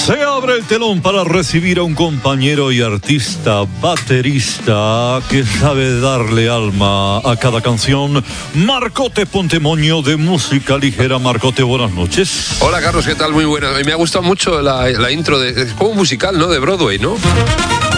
Se abre el telón para recibir a un compañero y artista baterista que sabe darle alma a cada canción. Marcote Pontemoño, de Música Ligera. Marcote, buenas noches. Hola Carlos, ¿qué tal? Muy buenas. Me ha gustado mucho la intro, es como un musical, ¿no? De Broadway, ¿no?